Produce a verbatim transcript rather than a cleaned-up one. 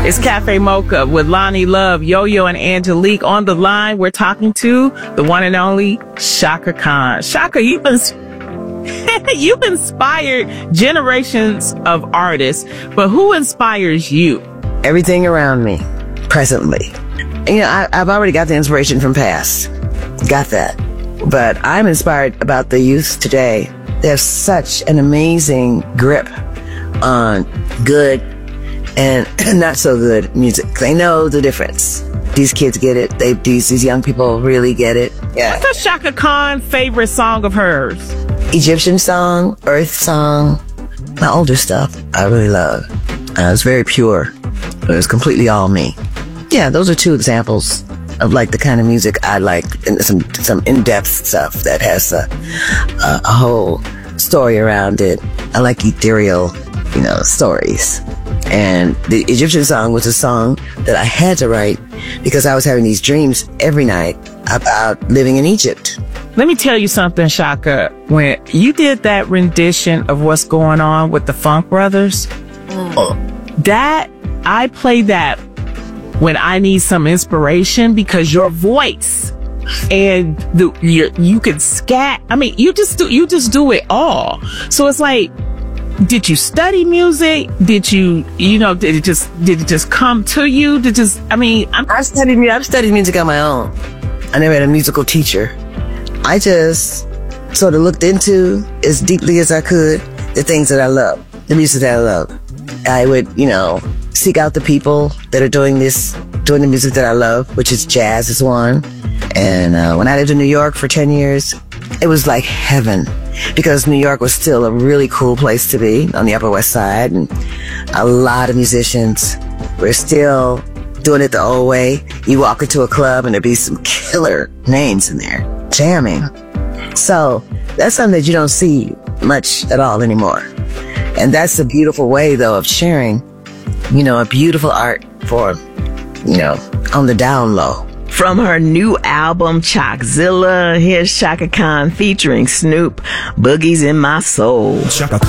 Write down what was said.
It's Cafe Mocha with Lonnie Love, Yo-Yo, and Angelique. On the line, we're talking to the one and only Chaka Khan. Chaka, you've been, you've inspired generations of artists, but who inspires you? Everything around me, presently. You know, I, I've already got the inspiration from past. Got that. But I'm inspired about the youth today. They have such an amazing grip on good and not so good music. They know the difference. These kids get it. They these these young people really get it. Yeah. What's a Chaka Khan favorite song of hers? Egyptian song, Earth song. My older stuff I really love. Uh, it's very pure. It was completely all me. Yeah, those are two examples of like the kind of music I like, and some some in-depth stuff that has a, a, a whole story around it. I like ethereal, you know, stories. And the Egyptian song was a song that I had to write because I was having these dreams every night about living in Egypt. Let me tell you something, Chaka. When you did that rendition of What's Going On with the Funk Brothers, oh. that, I play that when I need some inspiration because your voice and the your, you can scat. I mean, you just do you just do it all. So it's like, did you study music? Did you, you know, did it just, did it just come to you? Did just, I mean, I'm, I studied, I've studied music on my own. I never had a musical teacher. I just sort of looked into as deeply as I could the things that I love, the music that I love. I would, you know, seek out the people that are doing this, doing the music that I love, which is jazz is one. And uh, when I lived in New York for ten years, it was like heaven. Because New York was still a really cool place to be on the Upper West Side, and a lot of musicians were still doing it the old way. You walk into a club and there'd be some killer names in there, jamming. So that's something that you don't see much at all anymore. And that's a beautiful way, though, of sharing, you know, a beautiful art for, you know, on the down low. From her new album, Chockzilla, here's Chaka Khan featuring Snoop, Boogie's in My Soul. Chaka